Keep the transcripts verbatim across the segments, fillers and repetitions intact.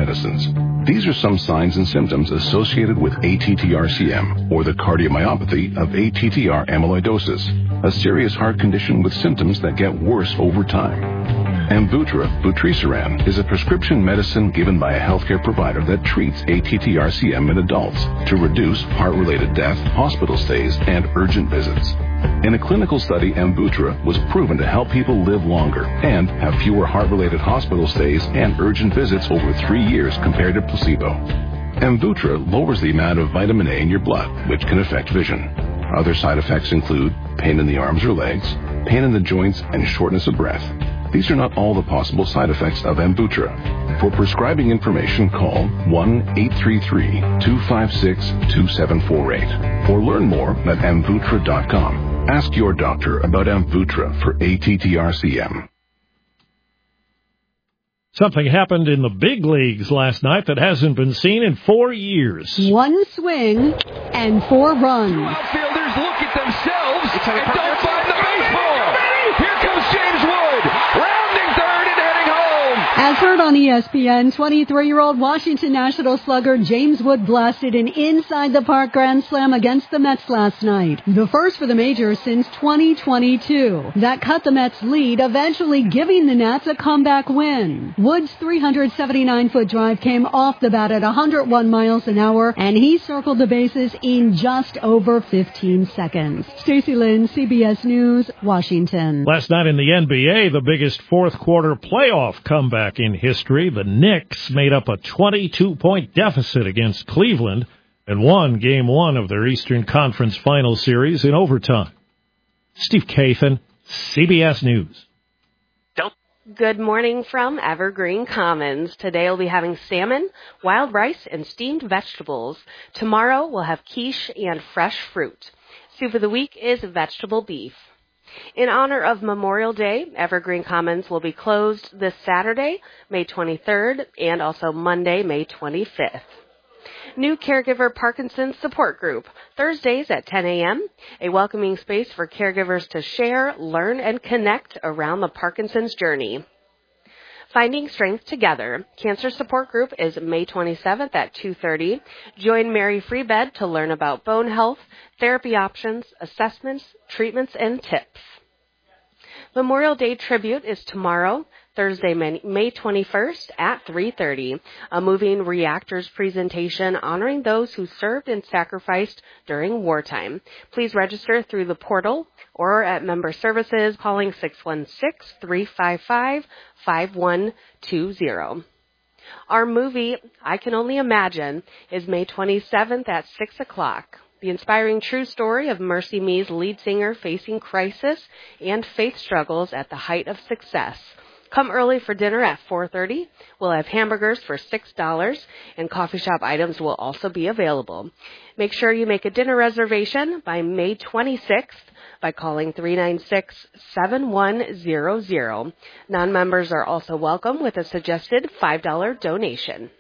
medicines. These are some signs and symptoms associated with A T T R C M, or the cardiomyopathy of A T T R amyloidosis, a serious heart condition with symptoms that get worse over time. Amvuttra, vutrisiran, is a prescription medicine given by a healthcare provider that treats A T T R C M in adults to reduce heart-related death, hospital stays, and urgent visits. In a clinical study, Amvuttra was proven to help people live longer and have fewer heart-related hospital stays and urgent visits over three years compared to placebo. Amvuttra lowers the amount of vitamin A in your blood, which can affect vision. Other side effects include pain in the arms or legs, pain in the joints, and shortness of breath. These are not all the possible side effects of Amvuttra. For prescribing information, call one eight three three, two five six, two seven four eight or learn more at amvuttra dot com. Ask your doctor about Amvuttra for A T T R C M. Something happened in the big leagues last night that hasn't been seen in four years. One swing and four runs. Two outfielders look at themselves and don't find the baseball. Here comes James Wood, rounding third and heading home. As heard on E S P N, twenty-three-year-old Washington National slugger James Wood blasted an inside-the-park grand slam against the Mets last night, the first for the majors since twenty twenty-two. That cut the Mets' lead, eventually giving the Nats a comeback win. Wood's three hundred seventy-nine foot drive came off the bat at one hundred one miles an hour, and he circled the bases in just over fifteen seconds. Stacey Lynn, C B S News, Washington. Last night in the N B A, the biggest fourth-quarter playoff comeback in history, the Knicks made up a twenty-two point deficit against Cleveland and won Game one of their Eastern Conference Final Series in overtime. Steve Kathan, C B S News. Good morning from Evergreen Commons. Today we'll be having salmon, wild rice, and steamed vegetables. Tomorrow we'll have quiche and fresh fruit. Soup of the week is vegetable beef. In honor of Memorial Day, Evergreen Commons will be closed this Saturday, May twenty-third, and also Monday, May twenty-fifth. New Caregiver Parkinson's Support Group, Thursdays at ten a.m., a welcoming space for caregivers to share, learn, and connect around the Parkinson's journey. Finding Strength Together, Cancer Support Group is May twenty-seventh at two thirty. Join Mary Freebed to learn about bone health, therapy options, assessments, treatments, and tips. Memorial Day Tribute is tomorrow, Thursday, May twenty-first at three thirty. A moving reactors presentation honoring those who served and sacrificed during wartime. Please register through the portal or at member services calling six one six, three five five, five one two zero. Our movie, I Can Only Imagine, is May twenty-seventh at six o'clock. The inspiring true story of Mercy Me's lead singer facing crisis and faith struggles at the height of success. Come early for dinner at four thirty. We'll have hamburgers for six dollars, and coffee shop items will also be available. Make sure you make a dinner reservation by May twenty-sixth by calling three nine six, seven one zero zero. Non-members are also welcome with a suggested five dollars donation.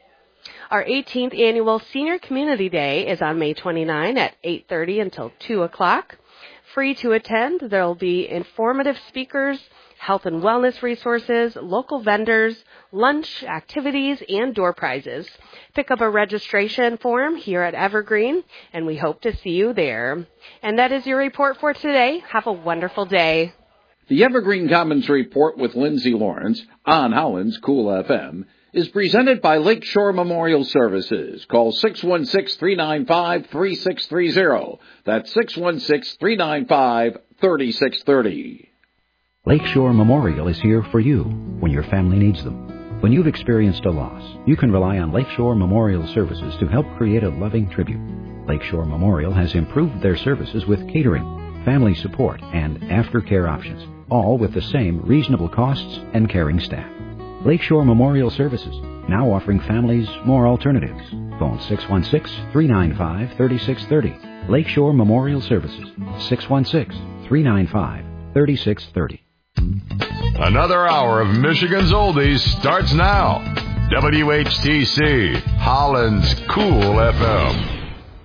Our eighteenth annual Senior Community Day is on May twenty-ninth at eight thirty until two o'clock. Free to attend, there will be informative speakers, health and wellness resources, local vendors, lunch, activities, and door prizes. Pick up a registration form here at Evergreen, and we hope to see you there. And that is your report for today. Have a wonderful day. The Evergreen Commons Report with Lindsay Lawrence on Holland's Cool F M is presented by Lakeshore Memorial Services. Call six one six, three nine five, three six three zero. That's six one six, three nine five, three six three zero. Lakeshore Memorial is here for you when your family needs them. When you've experienced a loss, you can rely on Lakeshore Memorial Services to help create a loving tribute. Lakeshore Memorial has improved their services with catering, family support, and aftercare options, all with the same reasonable costs and caring staff. Lakeshore Memorial Services, now offering families more alternatives. Phone six one six, three nine five, three six three zero. Lakeshore Memorial Services, six one six, three nine five, three six three zero. Another hour of Michigan's Oldies starts now. W H T C, Holland's Cool F M.